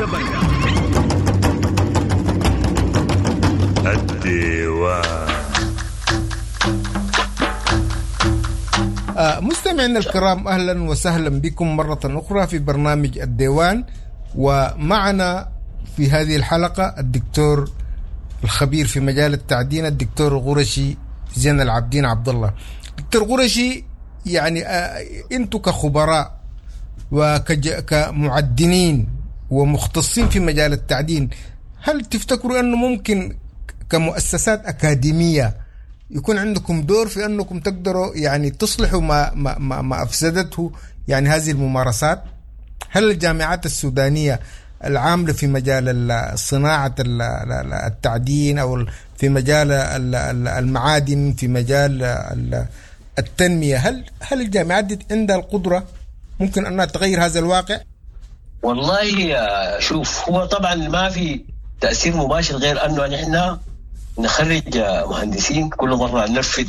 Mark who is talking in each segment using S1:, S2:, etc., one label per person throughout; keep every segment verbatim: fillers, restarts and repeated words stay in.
S1: الديوان.
S2: آه مستمعينا الكرام، أهلا وسهلا بكم مرة أخرى في برنامج الديوان. ومعنا في هذه الحلقة الدكتور الخبير في مجال التعدين الدكتور غرشي زين العابدين عبد الله. دكتور غرشي، يعني آه أنتم كخبراء وكمعدنين ومختصين في مجال التعدين، هل تفتكروا أنه ممكن كمؤسسات أكاديمية يكون عندكم دور في أنكم تقدروا يعني تصلحوا ما, ما, ما, ما أفسدته يعني هذه الممارسات؟ هل الجامعات السودانية العاملة في مجال صناعة التعدين أو في مجال المعادن، في مجال التنمية، هل هل الجامعات دي عندها القدرة ممكن أنها تغير هذا الواقع؟
S3: والله شوف، هو طبعا ما في تأثير مباشر غير أنه نحن نخرج مهندسين كل مرة ننفذ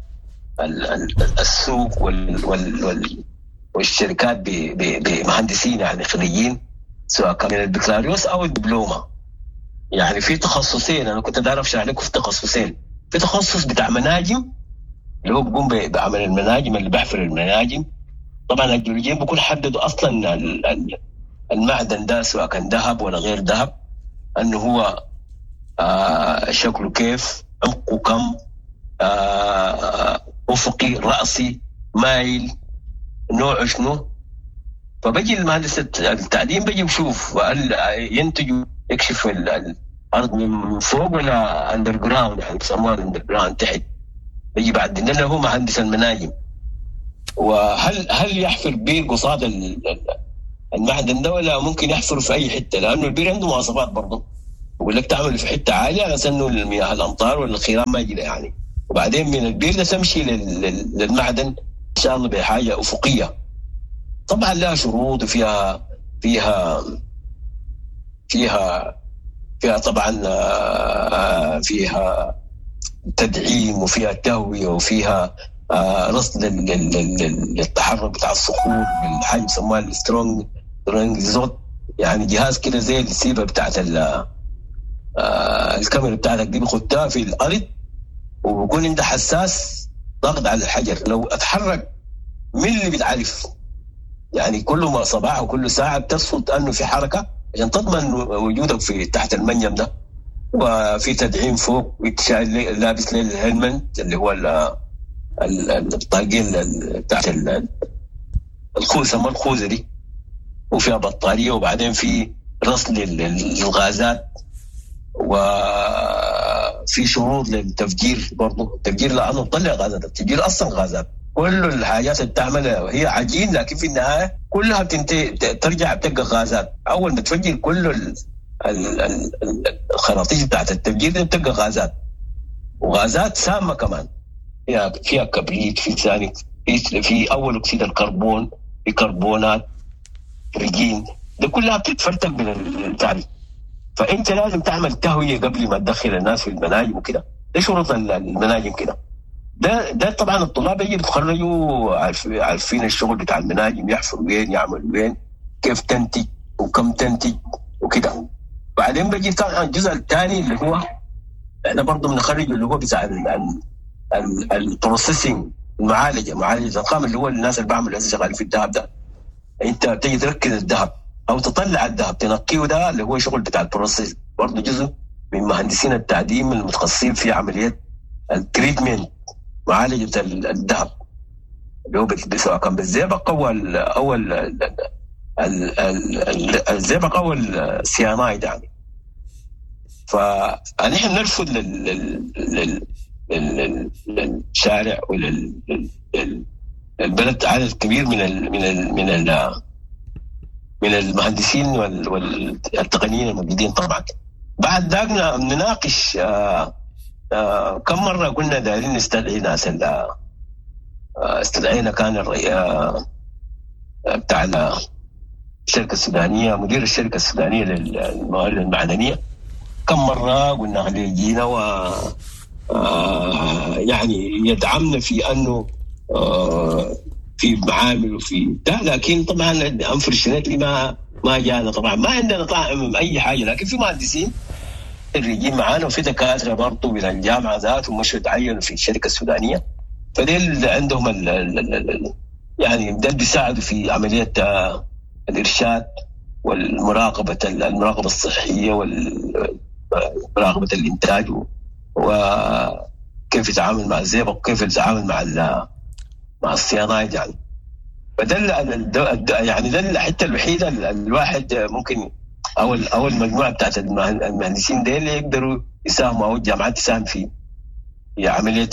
S3: السوق وال وال والشركات بمهندسين يعني خريجين، سواء كان من البكالوريوس أو الدبلومة. يعني في تخصصين، أنا كنت داير أشرح لكم في تخصصين. في تخصص بتاع مناجم اللي هو بيقوم بعمل المناجم، اللي بيحفر المناجم. طبعا الجيولوجيين بيكون حددوا أصلا المعدن ده سواء كان ذهب ولا غير ذهب، أنه هو آه شكله كيف، عمقه كم، آه أفقي، رأسي، مايل، نوعه شنو. فبجي المهندس التعدين بجي بشوف هل ينتجوا يكشف الأرض من فوق ولا أندر جراوند، يعني بسموها أندر جراوند تحت. بجي بعد إنه هو مهندس المناجم، وهل هل يحفر بير قصاد المعدن ده ولا ممكن يحفر في أي حتة، لأنه البير عنده مواصفات برضه. بقول لك تعمل في حتة عالية على سنه المياه الأمطار ولا الخيران ما يجي يعني، وبعدين من البير ده تمشي للمعدن إن شاء الله بحاجة أفقية. طبعا لها شروط، وفيها فيها فيها فيها طبعا فيها تدعيم، وفيها تهوية، وفيها رصد للتحرك بتاع الصخور بالحاجة يسموها السترونج زوت، يعني جهاز كده زي السيبة بتاعت الكاميرا بتاعتك دي، بخدها في الأرض وبكون عنده حساس ضغط على الحجر. لو اتحرك من اللي بتعرف، يعني كل ما صباح وكل ساعة بترصد أنه في حركة عشان تضمن وجودك في تحت المنجم ده. وفي تدعيم فوق، لابس للهلمنت اللي هو الطاقين بتاعت الخوذة، ما الخوذة دي، وفيها بطارية، وبعدين في رصد للغازات، وفي شروط للتفجير برضو. التفجير لأنه تطلع غازات، التفجير أصلا غازات. كل الحاجات اللي بتعملها هي عجين، لكن في النهاية كلها بتنتهي ترجع بتبقى غازات. أول ما تفجر كل الخراطيش بتاعت التفجير دي بتبقى غازات، وغازات سامة كمان. فيها فيها كبريت، في ثاني في, في أول أكسيد الكربون، في كربونات، رجين، ده كلها بتتفرتك من التعريف. فأنت لازم تعمل تهوية قبل ما تدخل الناس في المناجم وكده. ده شروط المناجم كده. ده ده طبعا الطلاب يجي بيتخرجوا عارفين الشغل بتاع المناجم، يحفر وين، يعمل وين، كيف تنتج وكم تنتج وكده. بعدين بيجي طبعا الجزء الثاني اللي هو احنا برضه بنخرج اللي هو بتاع البروسيسنج، المعالجه، معالجه الخام، اللي هو الناس اللي بعملوا شغال في الذهب ده. انت تيجي تركز الذهب او تطلع الذهب تنقيه، ده اللي هو شغل بتاع البروسيس، برضه جزء من مهندسين التعدين المتخصصين في عمليات التريتمنت، معالجه الذهب، اللي هو سواء كان بالزئبق او او الزئبق او السيانايد يعني. فنحن نرفض للشارع وللبلد عدد كبير من ال من ال من ال من المهندسين والتقنيين الموجودين. طبعا بعد ذلك نناقش آآ آآ كم مرة قلنا دايرين نستدعي ناس، استدعينا كان بتاع الشركة السودانية، مدير الشركة السودانية للموارد المعدنية، كم مرة قلنا عليه جينا و يعني يدعمنا في أنه في معامل وفي ده، لكن طبعا أنفر الشنات لي ما ما جانا طبعا، ما عندنا طعم اي حاجه، لكن في مهندسين الرجين معانا وفي دكاتره برضه من الجامعه ذاتهم مشوا تعينوا في الشركه السودانيه، فديل عندهم ال ال ال يعني ده بيساعدوا في عمليه الارشاد والمراقبه المراقبه الصحيه ومراقبه الانتاج وكيف يتعامل مع الزئبق وكيف يتعامل مع مع الصيانات يعني. فده يعني ده الحته الوحيده الواحد ممكن او او المجموعه بتاعت المهندسين دي اللي يقدروا يساهموا او الجامعات تساهم في في عمليه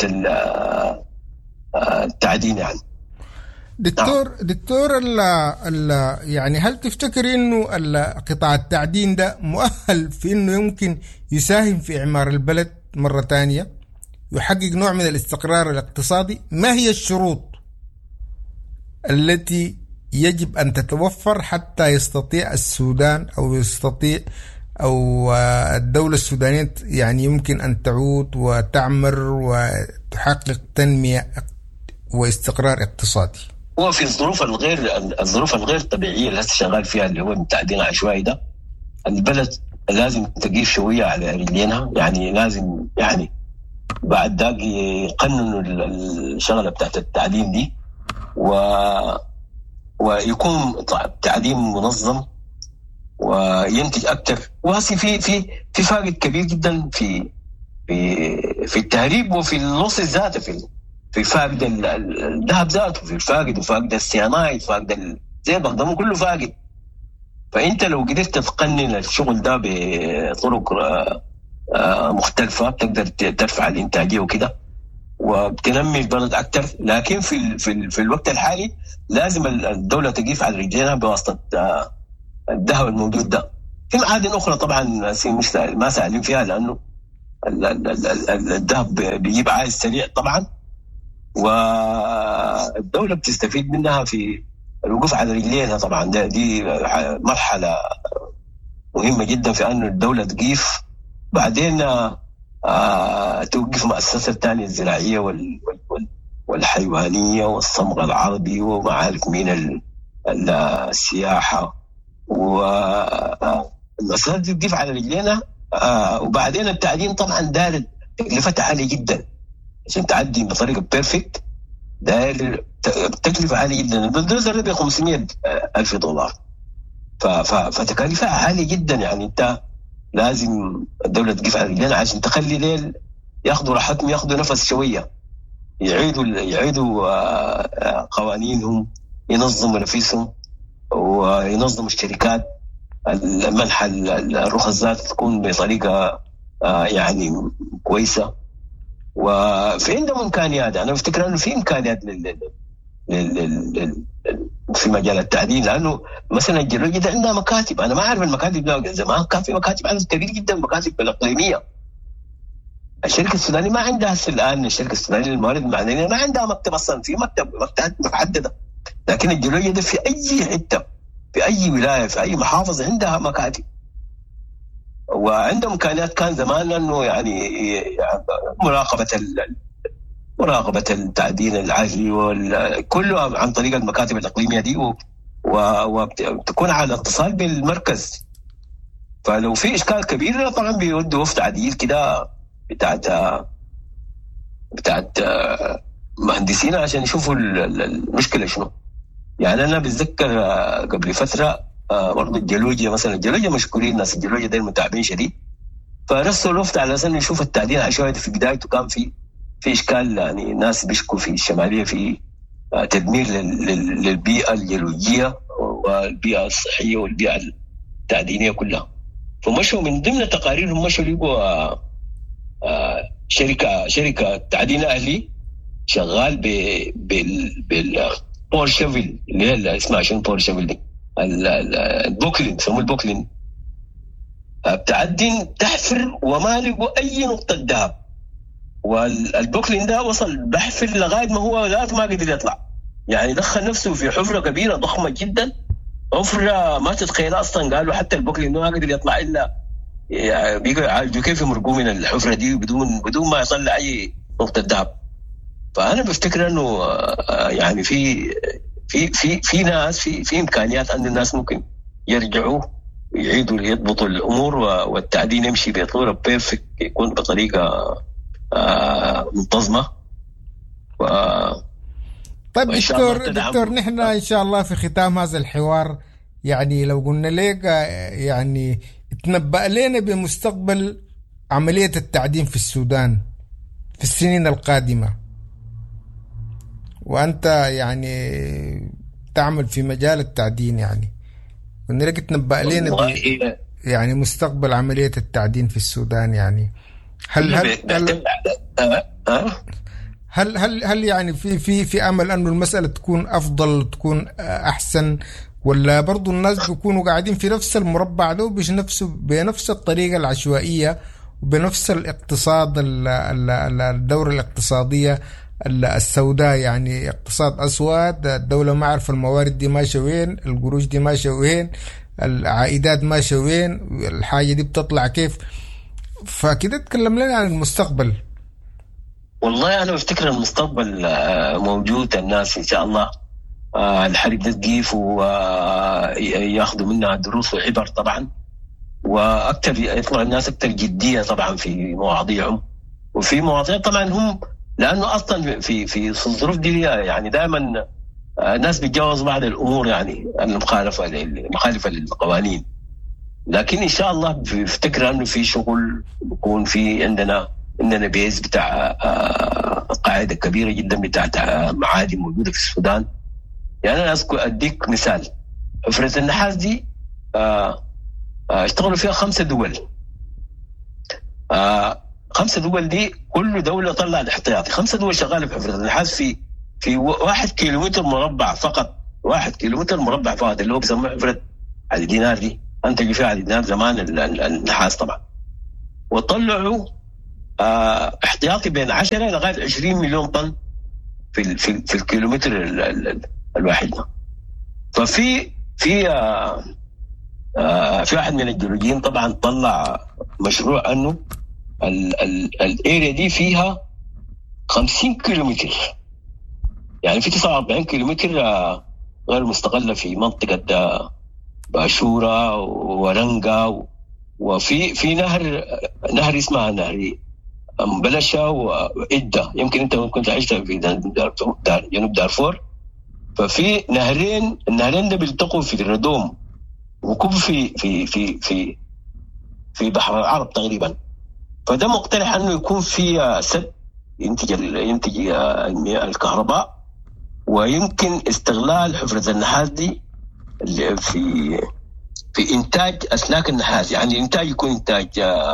S3: التعدين يعني.
S2: دكتور نعم. دكتور ال ال يعني هل تفتكر انه قطاع التعدين ده مؤهل في انه يمكن يساهم في اعمار البلد مره ثانيه، يحقق نوع من الاستقرار الاقتصادي؟ ما هي الشروط التي يجب أن تتوفر حتى يستطيع السودان أو يستطيع أو الدولة السودانية يعني يمكن أن تعود وتعمر وتحقق تنمية واستقرار اقتصادي؟
S3: هو في الظروف الغير الظروف الغير طبيعية اللي هسه شغال فيها اللي هو التعدين العشوائي ده، البلد لازم تقيف شوية على رجلينها، يعني لازم يعني بعد ذاك يقننوا الشغلة بتاعت التعدين دي و ويكون تعدين منظم وينتج اكثر. وهسي في في في فارق كبير جدا في في في التهريب وفي اللص ذاته، في في فاقد الذهب ذاته، في الفاقد وفاقد الصيانات، فاقد الزئبق ده كله فاقد. فانت لو قدرت تقنن الشغل ده بطرق مختلفه بتقدر ترفع الانتاجيه وكده وبتنمي البلد اكثر. لكن في في في الوقت الحالي لازم الدوله تقيف على رجليها بواسطه الذهب الموجود ده. في معادن اخرى طبعا مش ما سالين فيها لانه الذهب بيجيب عائد سريع طبعا، والدوله بتستفيد منها في الوقوف على رجليها طبعا. ده دي مرحله مهمه جدا في انه الدوله تقيف، بعدين آه توقف مؤسسة الثانية الزراعية وال وال والحيوانية والصمغ العربي ومعارف من السياحة، والمؤسسات دي تقف على رجلينا. آه وبعدين التعدين طبعا دار تكلفتها عالية جدا عشان تعدي بطريقة بيرفكت، دار تكلفة عالية جدا. البلدوزر ب خمسمية ألف دولار، فتكاليفها عالية جدا. يعني انت لازم الدولة تقف على رجلنا عشان تخلي ليل ياخذوا راحتهم، ياخذوا نفس شوية، يعيدوا يعيدوا قوانينهم، ينظموا نفسهم وينظموا الشركات، المنح الرخصات تكون بطريقة يعني كويسة. وفي عندهم إمكانيات، أنا بفتكر أنه في إمكانيات لل لل في مجال التعدين، لانه مثلا الجيولوجيا ده عندها مكاتب، انا ما اعرف المكاتب ده زمان كان في مكاتب عدد كبير جدا، مكاتب الاقليميه. الشركه السودانيه ما عندها هسه الان، الشركه السودانيه للموارد المعدنيه ما عندها مكتب اصلا، في مكتب مكتبات محدده، لكن الجيولوجيا ده في اي حته في اي ولايه في اي محافظه عندها مكاتب وعندهم امكانيات. كان زمان انه يعني مراقبه مراقبة التعدين العاجلي وكله عن طريق المكاتب الإقليمية دي، وتكون على اتصال بالمركز. فلو في إشكال كبير طبعا بيودوا وفد عديل كده بتاعت بتاعت مهندسين عشان يشوفوا المشكلة شنو. يعني أنا بتذكر قبل فترة برضو الجيولوجيا مثلا، الجيولوجيا مشكورين، الناس الجيولوجيا دي متعبين شديد، فرسلوا الوفد على أساس يشوف التعدين العشوائي في بدايته كان في في إشكال، يعني الناس بيشكوا في الشمالية في تدمير للبيئة الجيولوجية والبيئة الصحية والبيئة التعدينية كلها. فمشوا من ضمن تقاريرهم مشوا لقوا شركة شركة تعدين أهلي شغال بالبور شيفل اللي هي اسمها شنو بور شيفل دي، البوكلين يسموه البوكلين، بتعدين تحفر وما لقوا أي نقطة ذهب، والبوكلين ده وصل بحفر لغاية ما هو ذاته ما قدر يطلع، يعني دخل نفسه في حفرة كبيرة ضخمة جدا، حفرة ما تتخيل أصلا. قالوا حتى البوكلين ده ما قدر يطلع إلا يعني بيقعدوا كيف يمرقوا من الحفرة دي بدون بدون ما يطلع أي نقطة ذهب. فأنا بفتكر إنه يعني في في في في ناس في في إمكانيات أن الناس ممكن يرجعوا يعيدوا يضبطوا الأمور والتعدين يمشي بصورة بيرفكت، يكون بطريقة منتظمة. و...
S2: طيب دكتور دكتور نحن إن شاء الله في ختام هذا الحوار يعني لو قلنا لك يعني تنبأ لنا بمستقبل عملية التعدين في السودان في السنين القادمة، وأنت يعني تعمل في مجال التعدين، يعني قلنا لك تنبأ لنا يعني مستقبل عملية التعدين في السودان، يعني هل هل هل هل, هل, هل يعني في في في أمل أنه المسألة تكون أفضل تكون أحسن، ولا برضو الناس بيكونوا قاعدين في نفس المربع ده بنفس بنفس الطريقة العشوائية وبنفس الاقتصاد الدورة الاقتصادية السوداء، يعني اقتصاد أسود، الدولة ما عارفة الموارد دي ماشية وين، القروش دي ماشية وين، العائدات ماشية وين، الحاجة دي بتطلع كيف؟ فكده تكلم لنا عن المستقبل.
S3: والله أنا بفتكر المستقبل موجود، الناس إن شاء الله الحرب ده تقيف وياخذوا منها دروس وعبر طبعا، وأكثر يطلع الناس أكثر جدية طبعا في مواضيعهم، وفي مواضيع طبعا هم لأنه أصلا في في الظروف دي يعني دائما الناس بيتجاوز بعض الأمور يعني المخالفة المخالفة للقوانين، لكن إن شاء الله بفتكر أنه في شغل بيكون في عندنا عندنا بيز بتاع قاعدة كبيرة جدا بتاعت معادن موجودة في السودان. يعني أنا أذكر أديك مثال، حفرة النحاس دي اشتغلوا فيها خمسة دول، خمسة دول دي كل دولة طلع الاحتياطي، خمسة دول شغالة في حفرة النحاس في في واحد كيلومتر مربع فقط، واحد كيلومتر مربع فقط اللي هو بيسموه حفرة علي دينار دي، أنتج فيها علي دينار زمان النحاس طبعا، وطلعوا اه احتياطي بين عشرة لغاية عشرين مليون طن في في, في الكيلومتر ال ال الواحد ده. ففي في اه اه في واحد من الجيولوجيين طبعا طلع مشروع انه الاريا دي فيها خمسين كيلومتر، يعني في تسعة وأربعين كيلومتر اه غير مستقلة في منطقة باشورة ورنقة، وفي في نهر نهر اسمها نهر مبلشة وإدة، يمكن أنت كنت عشت في دار جنوب دارفور، ففي نهرين النهرين ده بيلتقوا في الردوم وكب في في في في في بحر العرب تقريبا، فده مقترح أنه يكون في سد ينتج ينتج الكهرباء، ويمكن استغلال حفرة النحاس دي في في إنتاج أسلاك النحاس، يعني إنتاج يكون إنتاج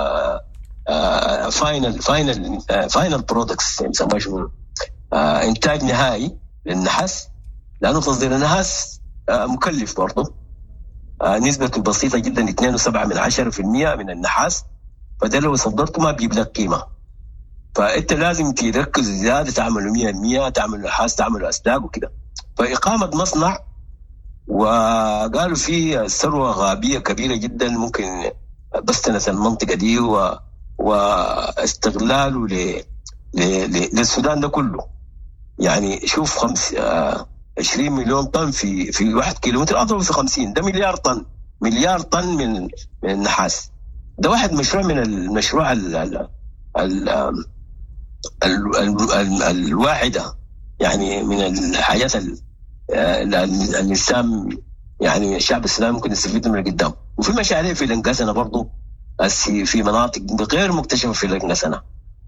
S3: فاينل فاينل فاينل برودكتس يسموه شو إنتاج نهائي للنحاس، لأنه تصدير النحاس آه مكلف برضه، آه نسبته بسيطة جدا اثنين وسبعة من عشرة في المية من النحاس، فده لو صدرته ما بيجيب لك قيمة، فأنت لازم تركز زيادة تعمل مية المية تعمل نحاس تعمل أسلاك وكده. فإقامة مصنع وقالوا فيه ثروة غابية كبيرة جدا ممكن بستنة المنطقة دي و... واستغلاله ل... ل... ل... للسودان ده كله، يعني شوف خمس آه عشرين مليون طن في في واحد كيلومتر اضرب في خمسين، ده مليار طن مليار طن من من النحاس. ده واحد مشروع من المشروع ال ال ال ال ال ال الواحدة، يعني من الحاجات الإنسان يعني الشعب السوداني ممكن يستفيد من قدام. وفي مشاريع في الانقسنة برضو في مناطق غير مكتشفة في الانقسنة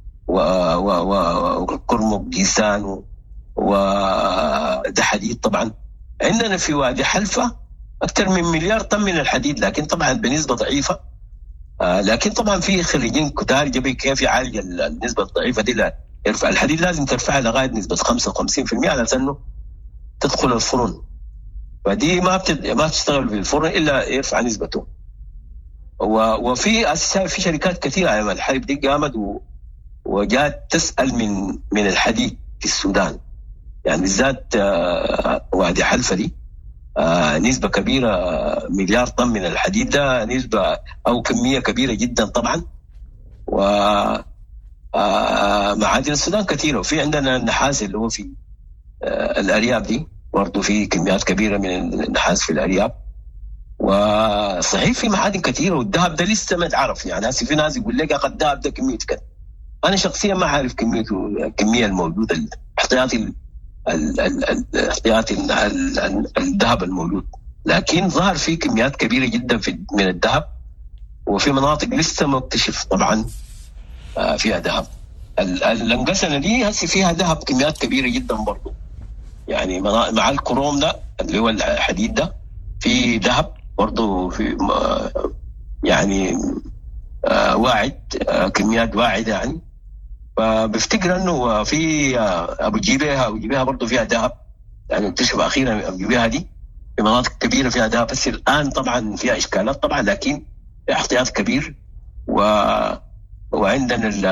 S3: وكرمك جيسان وده حديد. طبعا عندنا في وادي حلفة أكثر من مليار طن من الحديد، لكن طبعا بنسبة ضعيفة، لكن طبعا في خريجين كتار جبي كيف يعالج النسبة الضعيفة دي. لا يرفع الحديد لازم ترفعها لغاية نسبة خمسة وخمسين بالمئة على أنه تدخل الفرن، فدي ما بتد... ما بتشتغل في الفرن إلا يرفع نسبته. و... وفي أساسا في شركات كثيرة على الحرب دي قامت و... وجات تسأل من من الحديد في السودان، يعني بالذات وادي حلفة دي نسبة كبيرة، مليار طن من الحديد، ده نسبة أو كمية كبيرة جدا طبعا. ومعادن السودان كثيرة، وفي عندنا النحاس اللي هو في الأرياب دي برضو في كميات كبيرة من النحاس في الأرياب، وصحيح في معادن كثيره، والذهب ده لسه ما تعرف. يعني هسه في ناس يقول لك يا اخي الذهب ده كميته كده، انا شخصيا ما عارف كميته، الكميه الموجوده، الاحتياطي الاحتياطي الذهب الموجود، لكن ظهر في كميات كبيره جدا في من الذهب، وفي مناطق لسه ما اكتشف طبعا فيها ذهب. الانقسنه دي هسه فيها ذهب كميات كبيره جدا برضه، يعني مع الكروم ده اللي هو الحديد ده في ذهب برضه، في يعني واعد، كميات واعده يعني. فبفتكر انه في ابو جيبيها ابو جيبيها برضه فيها ذهب، يعني اكتشف اخيرا ابو جيبيها دي في مناطق كبيره فيها ذهب، بس الان طبعا فيها اشكالات طبعا، لكن احتياط كبير. و وعندنا ال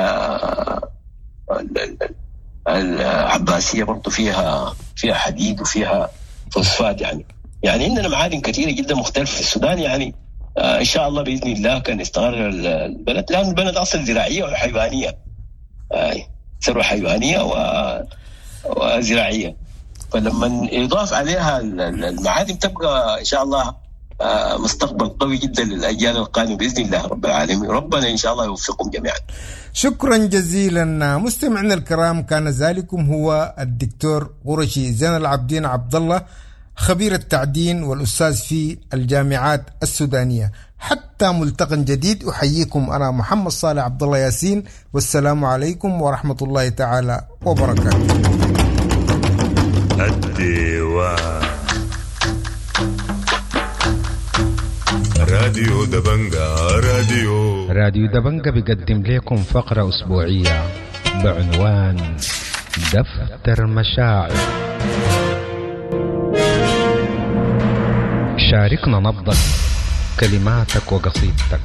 S3: العباسيه برضه فيها فيها حديد وفيها فوسفات، يعني يعني عندنا معادن كثيره جدا مختلفه في السودان. يعني آه ان شاء الله باذن الله كان يستقر البلد، لان البلد اصلا زراعيه وحيوانيه، آه ثروه حيوانيه و... وزراعيه، فلما يضاف عليها المعادن تبقى ان شاء الله آه مستقبل قوي جدا للاجيال القادمه باذن الله رب العالمين. ربنا ان شاء الله يوفقكم جميعا.
S2: شكرا جزيلا مستمعينا الكرام، كان ذلكم هو الدكتور قرشي زين العابدين عبد الله، خبير التعدين والأستاذ في الجامعات السودانية. حتى ملتقى جديد، أحييكم أنا محمد صالح عبد الله ياسين، والسلام عليكم ورحمة الله تعالى وبركاته.
S1: الديوان راديو دبنجا راديو
S4: راديو دبنجا بيقدم لكم فقرة أسبوعية بعنوان دفتر مشاعر. شاركنا نبضك، كلماتك وقصيدتك.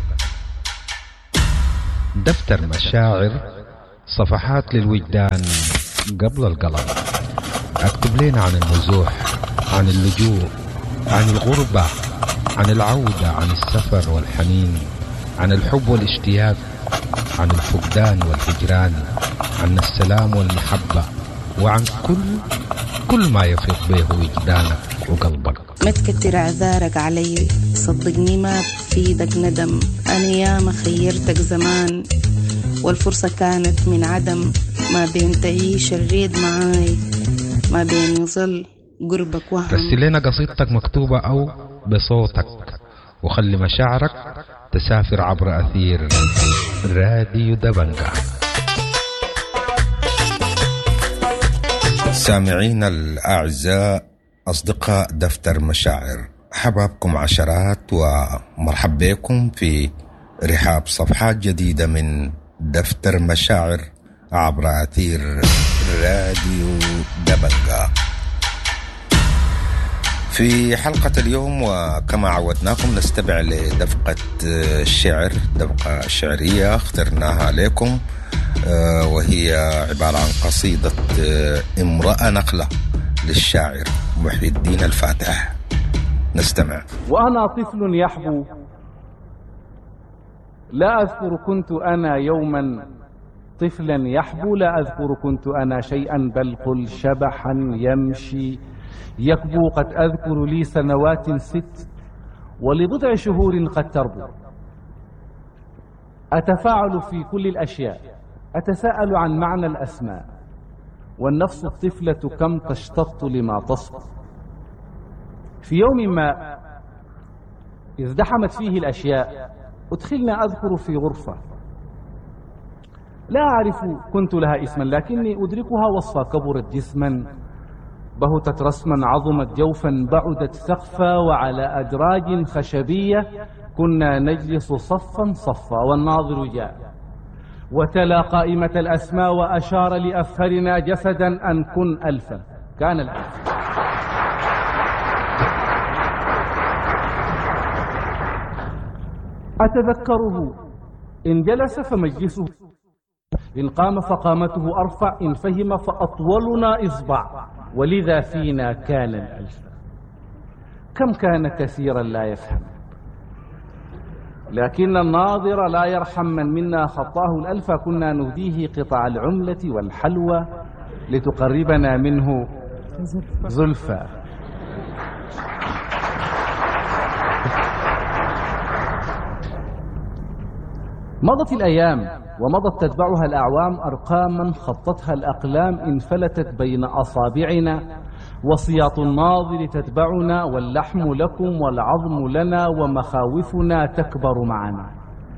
S4: دفتر مشاعر، صفحات للوجدان قبل القلم. اكتب لنا عن النزوح، عن اللجوء، عن الغربة، عن العودة، عن السفر والحنين، عن الحب والاشتياق، عن الفقدان والهجران، عن السلام والمحبة، وعن كل كل ما يفيض به وجدانك وقلبك.
S5: ما تكتر اعذارك علي، صدقني ما بفيدك ندم. انا ياما خيرتك زمان والفرصة كانت من عدم، ما بين تعيش الريد معاي، ما بين يظل قربك وهم.
S4: رسل لنا قصيدتك مكتوبة أو بصوتك، وخلي مشاعرك تسافر عبر أثير راديو دبنجا.
S6: سامعين الأعزاء، أصدقاء دفتر مشاعر، حبابكم عشرات ومرحب بكم في رحاب صفحات جديدة من دفتر مشاعر عبر أثير راديو دبنجا. في حلقة اليوم وكما عودناكم نستمع لدفقة الشعر، دفقة شعرية اخترناها لكم، وهي عبارة عن قصيدة امرأة نقلة للشاعر محي الدين الفاتح. نستمع.
S7: وأنا طفل يحبو، لا أذكر كنت أنا يوما طفلا يحبو، لا أذكر كنت أنا شيئا، بل قل شبحا يمشي يكبو. قد أذكر لي سنوات ست ولبضع شهور قد تربو. أتفاعل في كل الأشياء، أتساءل عن معنى الأسماء، والنفس الطفلة كم تشتط لما تصبر. في يوم ما ازدحمت فيه الأشياء أدخلنا أذكر في غرفة لا أعرف كنت لها اسما، لكني أدركها وصفا. كبرت جسما، بهتت رسما، عظمت جوفا، بعدت سقفا، وعلى أدراج خشبية كنا نجلس صفا صفا. والناظر جاء وتلا قائمة الأسماء وأشار لأفهرنا جسدا أن كن ألفا. كان الألف. أتذكره إن جلس فمجلسه، إن قام فقامته أرفع، إن فهم فأطولنا إصبع، ولذا فينا كان الألف. كم كان كثيرا لا يفهم، لكن الناظر لا يرحم من منا خطاه الألف. كنا نهديه قطع العملة والحلوى لتقربنا منه زلفى. مضت الأيام ومضت تتبعها الأعوام، أرقاما خطتها الأقلام انفلتت بين أصابعنا، وصياط الناظر تتبعنا، واللحم لكم والعظم لنا، ومخاوفنا تكبر معنا.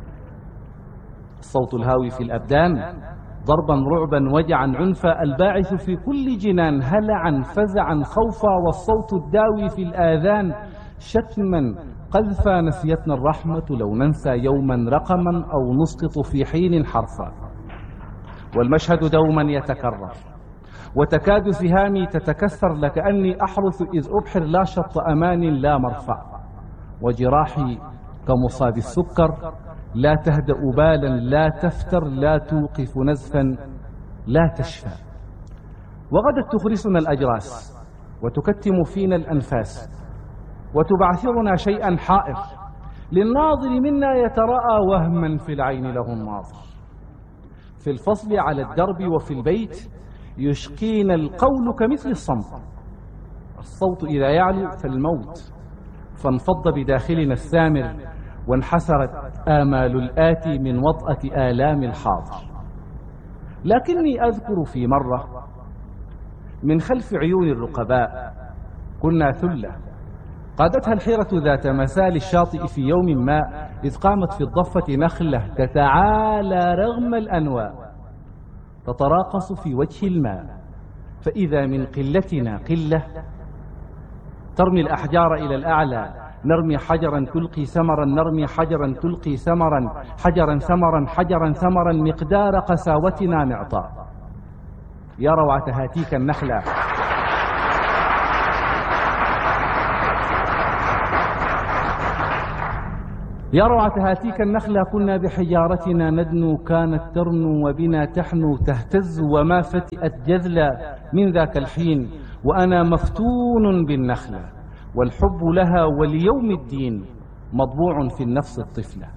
S7: الصوت الهاوي في الأبدان ضربا رعبا وجعا عنفا، الباعث في كل جنان هلعا فزعا خوفا، والصوت الداوي في الآذان شتما قذفا. نسيتنا الرحمة لو ننسى يوما رقما أو نسقط في حين حرفا، والمشهد دوما يتكرر، وتكاد سهامي تتكسر لكأني أحرث إذ أبحر لا شط أمان لا مرفع، وجراحي كمصاب السكر لا تهدأ بالا لا تفتر لا توقف نزفا لا تشفى. وغدت تخرسنا الأجراس وتكتم فينا الأنفاس، وتبعثرنا شيئا حائر، للناظر منا يترأى وهما في العين له الناظر. في الفصل على الدرب وفي البيت يشقينا القول كمثل الصمت، الصوت إذا يعلو فالموت، فانفض بداخلنا السامر، وانحسرت آمال الآتي من وطأة آلام الحاضر. لكني أذكر في مرة من خلف عيون الرقباء كنا ثلة قادتها الحيرة ذات مسال الشاطئ في يوم ما، إذ قامت في الضفة نخلة تتعالى رغم الأنواء، تتراقص في وجه الماء، فإذا من قلتنا قلة ترمي الأحجار إلى الأعلى، نرمي حجرا تلقي ثمرا، نرمي حجرا تلقي ثمرا، حجرا ثمرا حجرا ثمرا، مقدار قساوتنا معطاء. يا روعة هاتيك النخلة يا روعة هاتيك النخلة، كنا بحجارتنا ندنو، كانت ترنو وبنا تحنو، تهتز وما فتئت جذلا من ذاك الحين، وأنا مفتون بالنخلة، والحب لها وليوم الدين مطبوع في النفس الطفلة.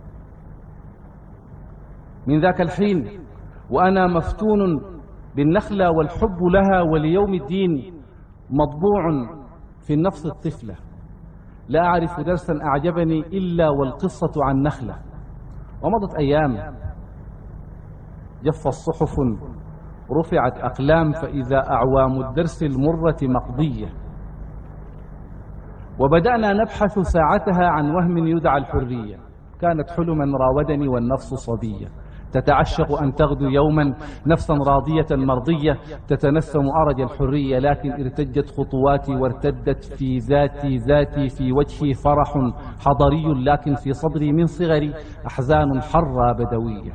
S7: من ذاك الحين وأنا مفتون بالنخلة، والحب لها وليوم الدين مطبوع في النفس الطفلة. لا أعرف درسا أعجبني إلا والقصة عن نخلة. ومضت أيام جف الصحف، رفعت أقلام، فإذا أعوام الدرس المرة مقضية، وبدأنا نبحث ساعتها عن وهم يدعى الحرية. كانت حلما راودني والنفس صبية، تتعشق أن تغدو يوما نفسا راضية مرضية، تتنسم أرج الحرية، لكن ارتجت خطواتي وارتدت في ذاتي ذاتي، في وجهي فرح حضري، لكن في صدري من صغري أحزان حرة بدوية.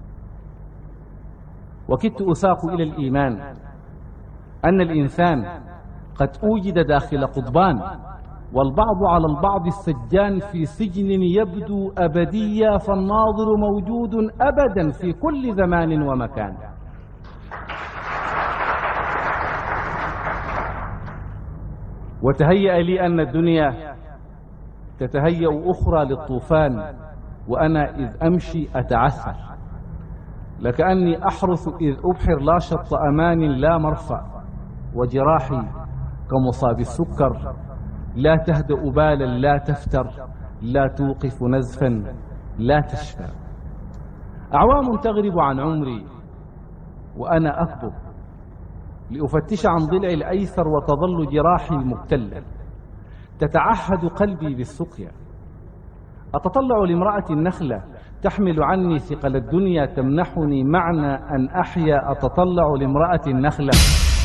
S7: وكدت أساق إلى الإيمان أن الإنسان قد أوجد داخل قضبان، والبعض على البعض السجان في سجن يبدو أبديا، فالناظر موجود أبدا في كل زمان ومكان. وتهيأ لي أن الدنيا تتهيأ أخرى للطوفان، وأنا إذ أمشي أتعثر، لكأني أحرث إذ أبحر لا شط أمان لا مرفع، وجراحي كمصاب السكر لا تهدأ بالا لا تفتر، لا توقف نزفا لا تشفى. أعوام تغرب عن عمري وأنا أكبر لأفتش عن ضلع الأيسر، وتظل جراحي مبتلة، تتعهد قلبي بالسقيا. أتطلع لامرأة النخلة تحمل عني ثقل الدنيا، تمنحني معنى أن أحيا. أتطلع لامرأة النخلة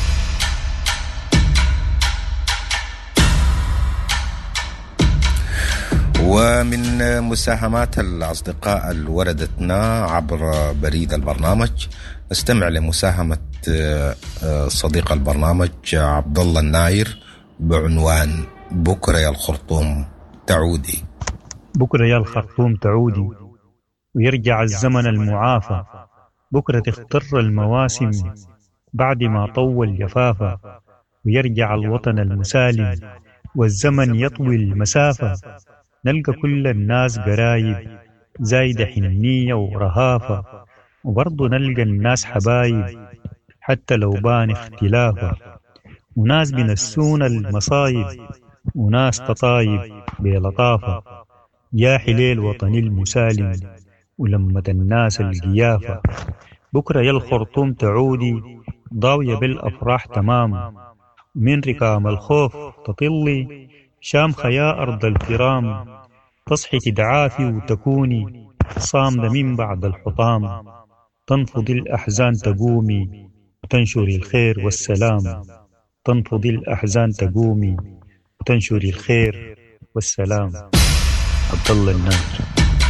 S6: ومن مساهمات الأصدقاء اللي وردتنا عبر بريد البرنامج نستمع لمساهمة صديق البرنامج عبد الله الناير بعنوان بكرة يا الخرطوم تعودي.
S8: بكرة يا الخرطوم تعودي ويرجع الزمن المعافى، بكرة تختر المواسم بعد ما طول جفافة، ويرجع الوطن المسالم والزمن يطوي المسافة، نلقى كل الناس قرايب زايدة حنية ورهافة، وبرضو نلقى الناس حبايب حتى لو بان اختلافة، وناس بنسون المصايب وناس تطايب بلطافة. يا حليل وطني المسالم ولمة الناس القيافة. بكرة يا الخرطوم تعودي ضاوية بالأفراح تمام، من ركام الخوف تطلي شامخة يا أرض الكرام. تصحي تدعافي وتكوني صامدة من بعد الحطام، تنفضي الأحزان تقومي وتنشري الخير والسلام. تنفضي الأحزان تقومي وتنشري الخير والسلام. عبد الله الناجي.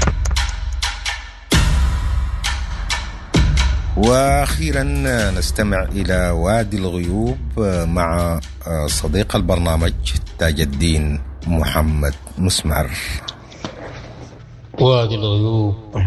S6: وأخيرا نستمع إلى وادي الغيوب مع صديق البرنامج تاج الدين محمد مسمار.
S9: وادي الغيوب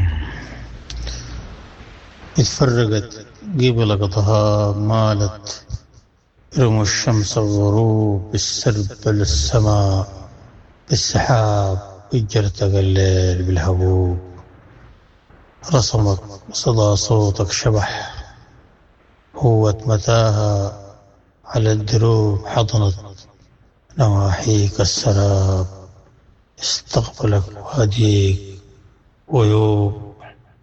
S9: اتفرقت قبل قطها مالت، رموا الشمس الغروب بالسرب للسماء، بالسحاب وجرتك الليل بالهبوب. رسمك صدى صوتك شبح، هوت متاهة على الدروب حضنت نواحيك السراب. استقبلك واديك ويوب،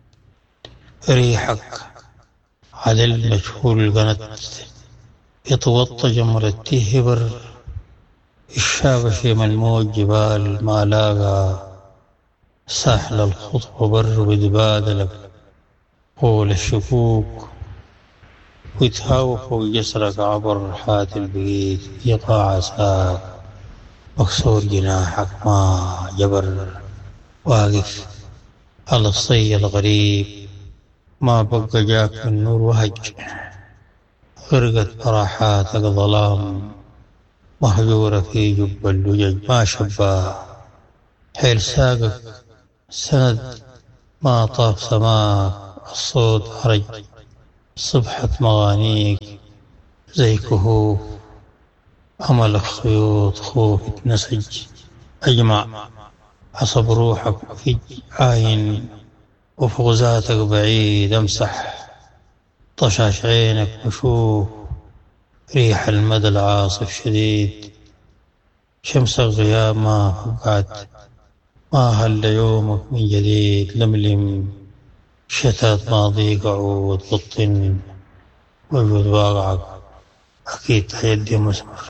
S9: ريحك على المجهول قنت، يتوطى جمرة تهبر الشابشي من الموج جبال ما لاقى. ساحل الخطوة بر وتبادلك قول الشكوك، ويتهاوى فوق جسرك عبر حات البيت يقع عساك. مكسور جناحك ما جبر، واقف على الصي الغريب، ما بقى جاك من نور وهج. غرقت براحاتك ظلام، مهجورة في جب اللجج ما شباه. حيل ساقك سند ما طاف سماك، الصوت هرج صبحة مغانيك زي كهوف. أملك خيوط خوف نسج، أجمع عصب روحك في عاين، وفوق ذاتك بعيد أمسح طشاش عينك وشوف. ريح المدى العاصف شديد، شمس الغياب ما فقعت، ما هل يومك من جديد. لملم شتات ماضيك عود بطن، وجود واقعك أكيد تهدي مسمر.